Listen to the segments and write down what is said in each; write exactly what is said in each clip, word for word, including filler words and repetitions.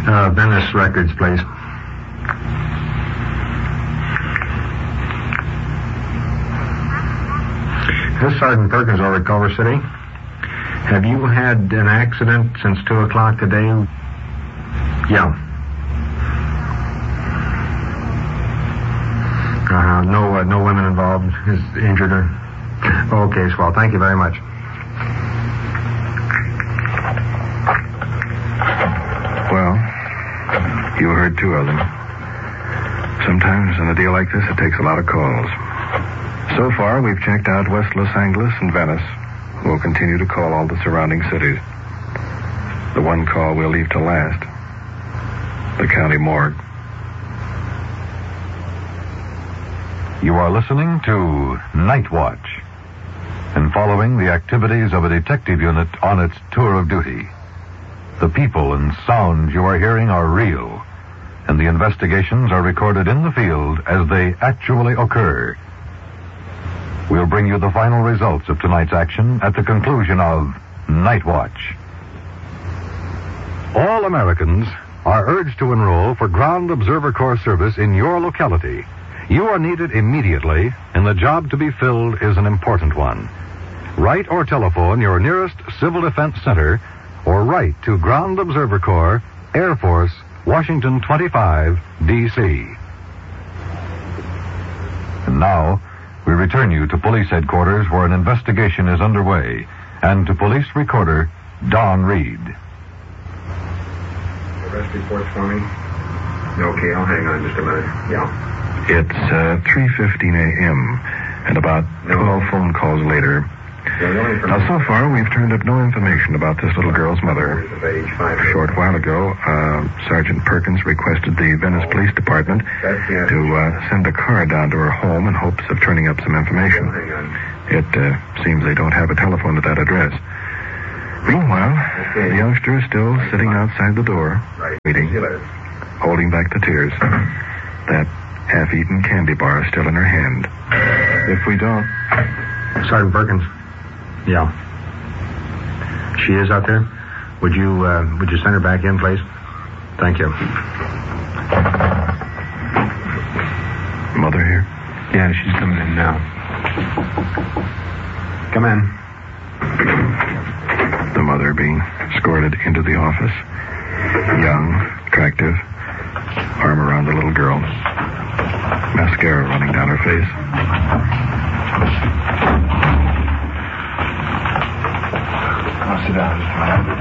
Uh, Venice Records, please. This is Sergeant Perkins over at Culver City. Have you had an accident since two o'clock today? Yeah. Uh, no, uh, no women involved is injured or... Okay, swell. Thank you very much. Well, you heard two of them. Sometimes in a deal like this, it takes a lot of calls. So far, we've checked out West Los Angeles and Venice. We'll continue to call all the surrounding cities. The one call we'll leave to last, the county morgue. You are listening to Night Watch and following the activities of a detective unit on its tour of duty. The people and sounds you are hearing are real, and the investigations are recorded in the field as they actually occur. We'll bring you the final results of tonight's action at the conclusion of Night Watch. All Americans are urged to enroll for Ground Observer Corps service in your locality. You are needed immediately, and the job to be filled is an important one. Write or telephone your nearest Civil Defense Center, or write to Ground Observer Corps, Air Force, Washington twenty-five, D C And now, we return you to police headquarters where an investigation is underway, and to police recorder Don Reed. Arrest reports for me? Okay, I'll hang on just a minute. Yeah. It's uh, three fifteen a.m., and about twelve phone calls later. Now, so far, we've turned up no information about this little girl's mother. A short while ago, uh, Sergeant Perkins requested the Venice Police Department to uh, send a car down to her home in hopes of turning up some information. It uh, seems they don't have a telephone at that address. Meanwhile, the youngster is still sitting outside the door, waiting, holding back the tears. That half-eaten candy bar is still in her hand. If we don't... Sergeant Perkins. Yeah. She is out there? Would you, uh, would you send her back in, please? Thank you. Mother here? Yeah, she's coming in now. Come in. The mother being escorted into the office. Young, attractive, arm around the little girl. Mascara running down her face. I'll sit down just a minute.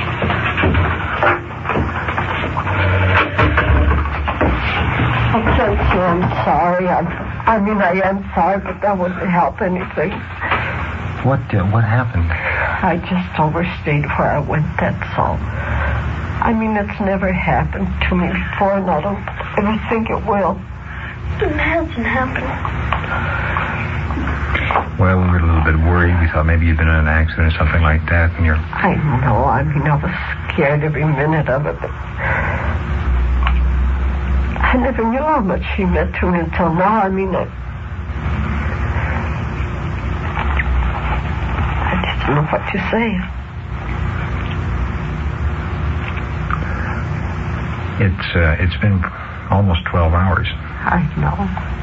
Oh, Chelsea, I'm sorry. I'm, I mean, I am sorry, but that wouldn't help anything. What, uh, what happened? I just overstayed where I went, that's all. I mean, it's never happened to me before, and I don't ever think it will. It hasn't happened. Well, we were a little bit worried. We thought maybe you'd been in an accident or something like that, and you're... I know. I mean, I was scared every minute of it, but... I never knew how much she meant to me until now. I mean, I... I just don't know what to say. It's, uh, it's been almost twelve hours. I know.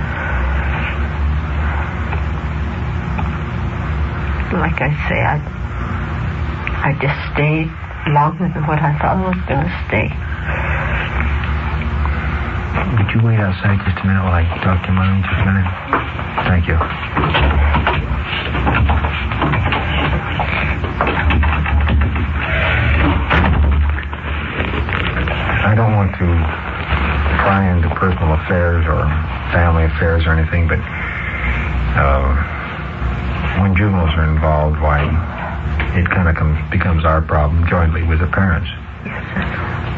Like I say, I, I just stayed longer than what I thought I was going to stay. Would you wait outside just a minute while I talk to Mommy? Just a minute. Thank you. I don't want to pry into personal affairs or family affairs or anything, but uh, when juveniles are involved, why, it kind of comes, becomes our problem jointly with the parents. Yes, sir.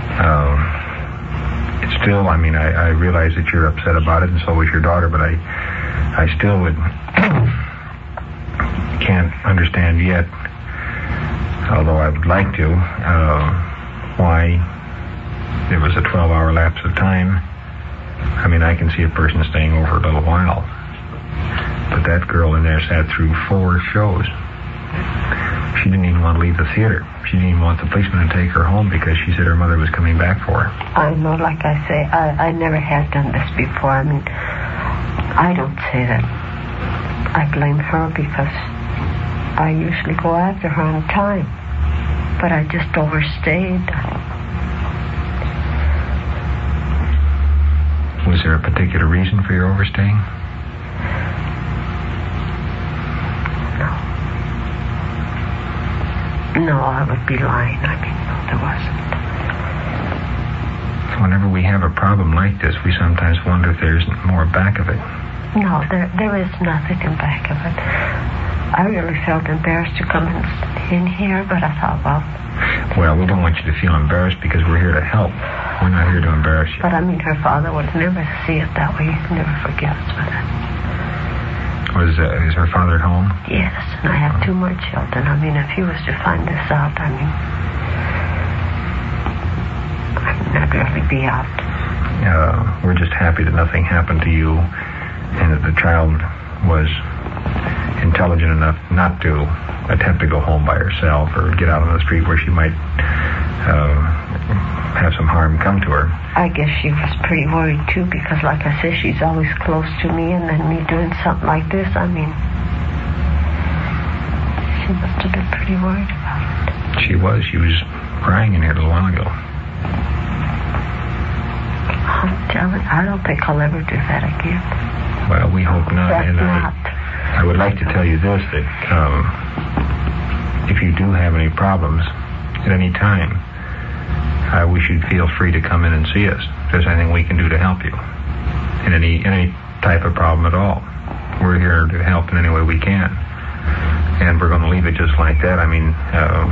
Uh, it's still, I mean, I, I realize that you're upset about it, and so is your daughter, but I, I still would can't understand yet, although I would like to, uh, why there was a twelve-hour lapse of time. I mean, I can see a person staying over a little while. But that girl in there sat through four shows. she didn't even want to leave the theater. She didn't even want the policeman to take her home because she said her mother was coming back for her. I know, like I say, I, I never had done this before. I mean, I don't say that I blame her because I usually go after her on time. But I just overstayed. Was there a particular reason for your overstaying? No, I would be lying. I mean, no, there wasn't. Whenever we have a problem like this, we sometimes wonder if there's more back of it. No, there there is nothing in back of it. I really felt embarrassed to come in, in here, but I thought, well... Well, we don't want you to feel embarrassed because we're here to help. We're not here to embarrass you. But, I mean, her father would never see it that way. He'd never forget us with it. Was, uh, is her father at home? Yes, and I have two more children. I mean, if he was to find this out, I mean, I'd really be out. Uh, we're just happy that nothing happened to you and that the child was intelligent enough not to attempt to go home by herself or get out on the street where she might uh, have some harm come to her. I guess she was pretty worried, too, because, like I said, she's always close to me, and then me doing something like this, I mean, she must have been pretty worried about it. She was. She was crying in here a little while ago. I'm telling you, I don't think I'll ever do that again. Well, we hope not. That's and not. I, I would like to tell you this, that um, if you do have any problems at any time, uh, we should feel free to come in and see us. If there's anything we can do to help you in any, any type of problem at all, we're here to help in any way we can. And we're going to leave it just like that. I mean, uh,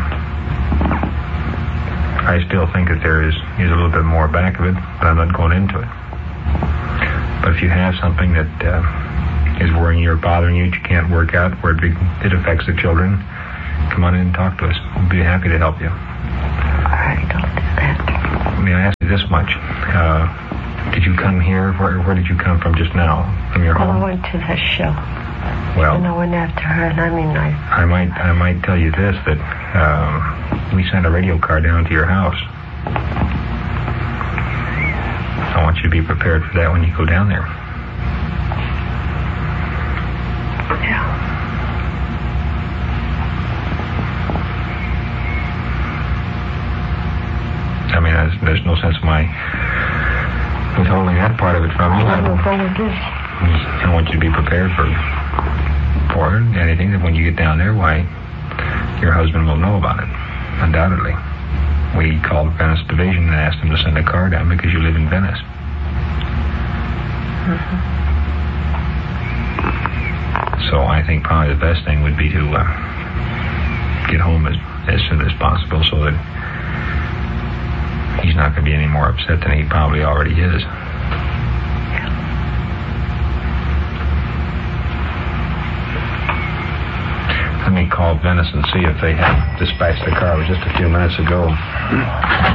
I still think that there is, is a little bit more back of it, but I'm not going into it. But if you have something that uh, is worrying you or bothering you that you can't work out, where it, be, it affects the children, come on in and talk to us. We'll be happy to help you. All right, I'll do that. May I ask you this much? Uh, did you come here? Where, where did you come from just now? From your well, home? Well, I went to the show. Well, and I went after her, and I mean, I... I might, I might tell you this, that uh, we sent a radio car down to your house. I want you to be prepared for that when you go down there. Yeah. I mean, there's, there's no sense of my withholding that part of it from you. I will go with this. I want you to be prepared for, for anything that when you get down there, why, your husband will know about it, undoubtedly. We called Venice Division and asked them to send a car down because you live in Venice. Mm-hmm. So I think probably the best thing would be to uh, get home as, as soon as possible so that he's not going to be any more upset than he probably already is. Let me call Venice and see if they have dispatched the car. It was just a few minutes ago.